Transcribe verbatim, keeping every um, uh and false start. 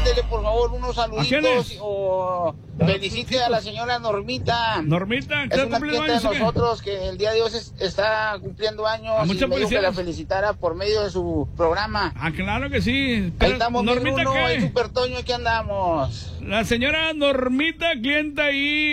mándele por favor unos ¿A quién saluditos es? o felicite a la señora Normita. Normita, Es ¿está una cumpliendo cliente de años o qué? nosotros que el día de hoy es- está cumpliendo años Ah, y muchas me dijo que la felicidades. felicitara por medio de su programa. Ah, claro que sí. Ahí Pero, estamos, mi ¿Normita Bruno, qué? ahí Super Toño, aquí andamos. La señora Normita, clienta ahí